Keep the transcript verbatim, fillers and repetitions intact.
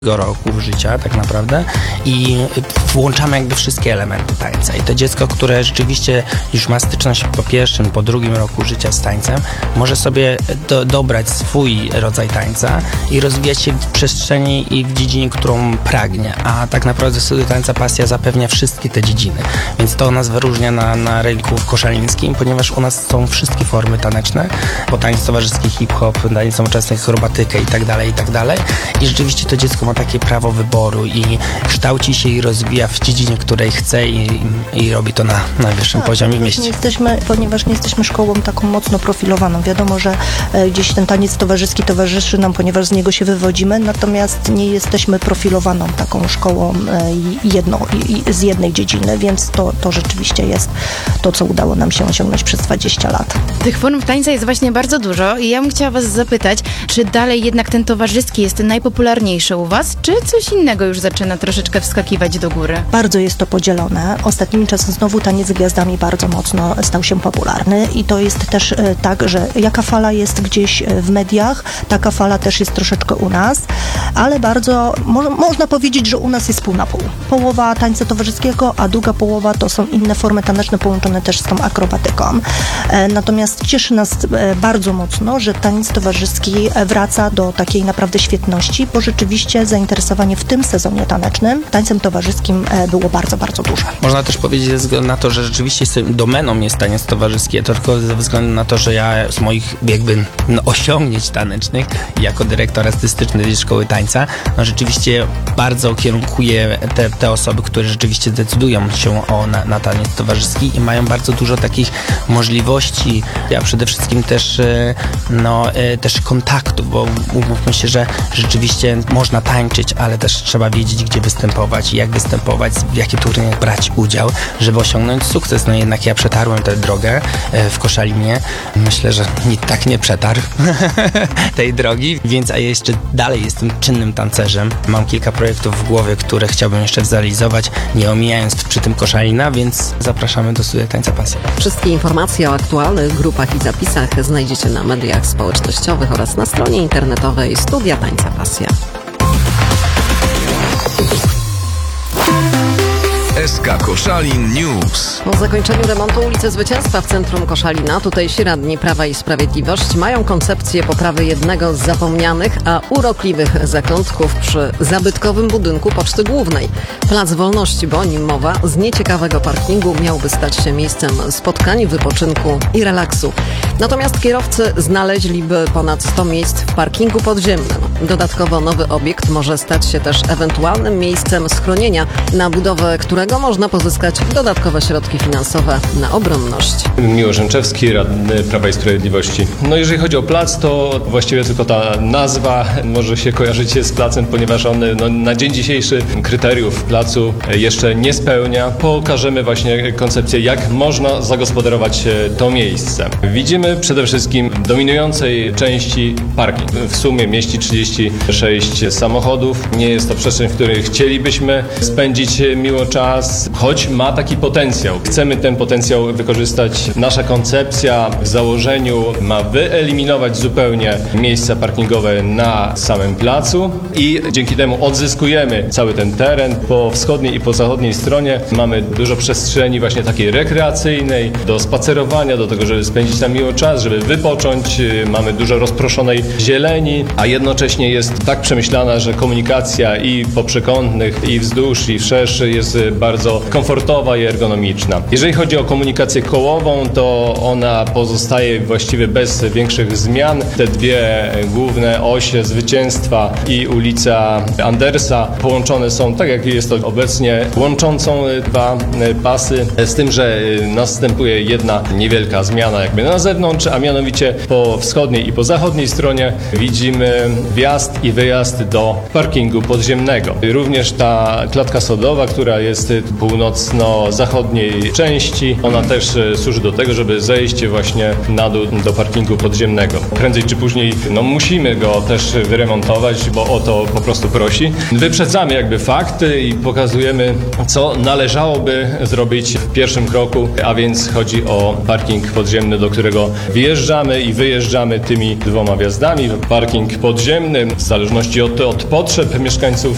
roku życia tak naprawdę i włączamy jakby wszystkie elementy tańca. I to dziecko, które rzeczywiście już ma styczność po pierwszym, po drugim roku życia z tańcem, może sobie do, dobrać swój rodzaj tańca i rozwijać się w przestrzeni i w dziedzinie, którą pragnie. A tak naprawdę Studio Tańca Pasja zapewnia wszystkie te dziedziny. Więc to nas wyróżnia na, na rynku koszalińskim, ponieważ u nas są wszystkie formy taneczne, bo tańc towarzyski, hip-hop, tańc nowoczesny, akrobatykę i tak dalej, i tak dalej. I rzeczywiście to dziecko ma takie prawo wyboru i kształci się i rozwija w dziedzinie, której chce i, i robi to na najwyższym tak, poziomie w mieście. Nie jesteśmy, ponieważ nie jesteśmy szkołą taką mocno profilowaną. Wiadomo, że e, gdzieś ten taniec towarzyski towarzyszy nam, ponieważ z niego się wywodzimy, natomiast nie jesteśmy profilowaną taką szkołą e, jedną, i, z jednej dziedziny, więc to, to rzeczywiście jest to, co udało nam się osiągnąć przez dwadzieścia lat. Tych form tańca jest właśnie bardzo dużo i ja bym chciała was zapytać, czy dalej jednak ten towarzyski jest najpopularniejszy u was, czy coś innego już zaczyna troszeczkę wskakiwać do góry? Bardzo jest to podzielone. Ostatnimi czasy znowu taniec z gwiazdami bardzo mocno stał się popularny i to jest też e, tak, że jaka fala jest gdzieś w mediach, taka fala też jest troszeczkę u nas, ale bardzo, mo- można powiedzieć, że u nas jest pół na pół. Połowa tańca towarzyskiego, a druga połowa to są inne formy taneczne połączone też z tą akrobatyką. E, natomiast cieszy nas e, bardzo mocno, że taniec towarzyski wraca do takiej naprawdę świetności, bo rzeczywiście zainteresowanie w tym sezonie tanecznym tańcem towarzyskim było bardzo, bardzo duże. Można też powiedzieć ze względu na to, że rzeczywiście domeną jest taniec towarzyski, to tylko ze względu na to, że ja z moich jakby no, osiągnięć tanecznych jako dyrektor artystyczny tej szkoły tańca, no rzeczywiście bardzo kierunkuję te, te osoby, które rzeczywiście decydują się o, na, na taniec towarzyski i mają bardzo dużo takich możliwości, a przede wszystkim też no, też kontaktów, bo umówmy się, że rzeczywiście można tańczyć, ale też trzeba wiedzieć, gdzie występować i jak występować, w jakie turniejach brać udział, żeby osiągnąć sukces. No jednak ja przetarłem tę drogę w Koszalinie. Myślę, że nikt tak nie przetarł tej drogi, więc a ja jeszcze dalej jestem czynnym tancerzem. Mam kilka projektów w głowie, które chciałbym jeszcze zrealizować, nie omijając przy tym Koszalina, więc zapraszamy do Studia Tańca Pasja. Wszystkie informacje o aktualnych grupach i zapisach znajdziecie na mediach społecznościowych oraz na stronie internetowej Studia Tańca Pasja. S K Koszalin News. Po zakończeniu remontu ulicy Zwycięstwa w centrum Koszalina tutejsi radni Prawa i Sprawiedliwość mają koncepcję poprawy jednego z zapomnianych, a urokliwych zakątków przy zabytkowym budynku Poczty Głównej. Plac Wolności, bo o nim mowa, z nieciekawego parkingu miałby stać się miejscem spotkań, wypoczynku i relaksu. Natomiast kierowcy znaleźliby ponad sto miejsc w parkingu podziemnym. Dodatkowo nowy obiekt może stać się też ewentualnym miejscem schronienia, na budowę którego można pozyskać dodatkowe środki finansowe na obronność. Miłosz Rzęczewski, radny Prawa i Sprawiedliwości. No jeżeli chodzi o plac, to właściwie tylko ta nazwa może się kojarzyć z placem, ponieważ on no, na dzień dzisiejszy kryteriów placu jeszcze nie spełnia. Pokażemy właśnie koncepcję, jak można zagospodarować to miejsce. Widzimy przede wszystkim w dominującej części parking. W sumie mieści trzydzieści sześć samochodów. Nie jest to przestrzeń, w której chcielibyśmy spędzić miło czas, choć ma taki potencjał. Chcemy ten potencjał wykorzystać. Nasza koncepcja w założeniu ma wyeliminować zupełnie miejsca parkingowe na samym placu i dzięki temu odzyskujemy cały ten teren. Po wschodniej i po zachodniej stronie mamy dużo przestrzeni właśnie takiej rekreacyjnej, do spacerowania, do tego, żeby spędzić tam miło czas, żeby wypocząć. Mamy dużo rozproszonej zieleni, a jednocześnie jest tak przemyślana, że komunikacja i po przekątnych, i wzdłuż, i wszerz jest bardzo komfortowa i ergonomiczna. Jeżeli chodzi o komunikację kołową, to ona pozostaje właściwie bez większych zmian. Te dwie główne osie Zwycięstwa i ulica Andersa połączone są, tak jak jest to obecnie, łączącą dwa pasy, z tym, że następuje jedna niewielka zmiana jakby na zewnątrz, a mianowicie po wschodniej i po zachodniej stronie widzimy wjazd i wyjazd do parkingu podziemnego. Również ta klatka schodowa, która jest północno-zachodniej części, ona też służy do tego, żeby zejść właśnie na dół do parkingu podziemnego. Prędzej czy później no, musimy go też wyremontować, bo o to po prostu prosi. Wyprzedzamy jakby fakty i pokazujemy, co należałoby zrobić w pierwszym kroku, a więc chodzi o parking podziemny, do którego wjeżdżamy i wyjeżdżamy tymi dwoma wjazdami. Parking podziemny w zależności od, od potrzeb mieszkańców